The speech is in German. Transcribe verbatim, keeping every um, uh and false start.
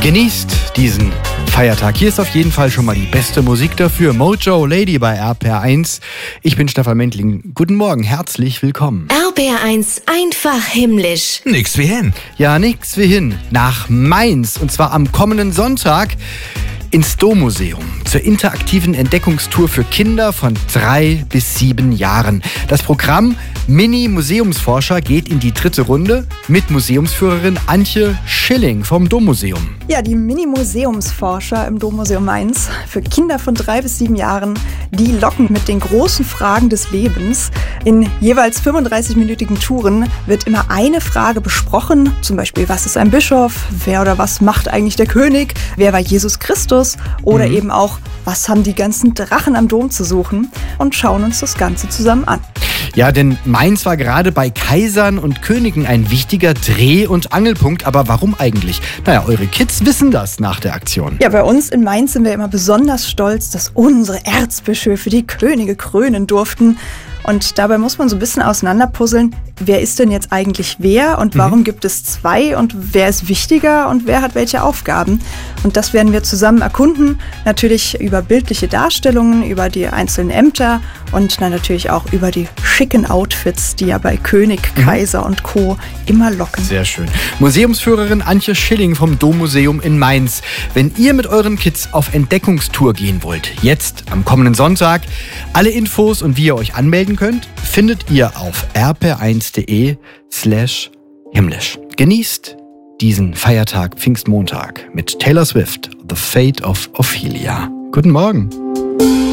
Genießt diesen Feiertag. Hier ist auf jeden Fall schon mal die beste Musik dafür. Mojo Lady bei R P R eins. Ich bin Stefan Mendling. Guten Morgen, herzlich willkommen. R P R eins, einfach himmlisch. Nix wie hin. Ja, nix wie hin. Nach Mainz. Und zwar am kommenden Sonntag ins Dommuseum zur interaktiven Entdeckungstour für Kinder von drei bis sieben Jahren. Das Programm Mini-Museumsforscher geht in die dritte Runde mit Museumsführerin Antje Schilling vom Dommuseum. Ja, die Mini-Museumsforscher im Dommuseum Mainz für Kinder von drei bis sieben Jahren, die locken mit den großen Fragen des Lebens. In jeweils fünfunddreißig-minütigen Touren wird immer eine Frage besprochen, zum Beispiel, was ist ein Bischof, wer oder was macht eigentlich der König, wer war Jesus Christus oder mhm. eben auch, was haben die ganzen Drachen am Dom zu suchen, und schauen uns das Ganze zusammen an. Ja, denn Mainz war gerade bei Kaisern und Königen ein wichtiger Dreh- und Angelpunkt. Aber warum eigentlich? Naja, eure Kids wissen das nach der Aktion. Ja, bei uns in Mainz sind wir immer besonders stolz, dass unsere Erzbischöfe die Könige krönen durften. Und dabei muss man so ein bisschen auseinanderpuzzeln, wer ist denn jetzt eigentlich wer und warum mhm. gibt es zwei und wer ist wichtiger und wer hat welche Aufgaben. Und das werden wir zusammen erkunden, natürlich über bildliche Darstellungen, über die einzelnen Ämter und dann natürlich auch über die schicken Outfits, die ja bei König, Kaiser mhm. und Co. immer locken. Sehr schön. Museumsführerin Antje Schilling vom Dommuseum in Mainz. Wenn ihr mit euren Kids auf Entdeckungstour gehen wollt, jetzt am kommenden Sonntag, alle Infos und wie ihr euch anmelden könnt, findet ihr auf r p r eins punkt d e slash himmlisch. Genießt diesen Feiertag Pfingstmontag mit Taylor Swift, The Fate of Ophelia. Guten Morgen.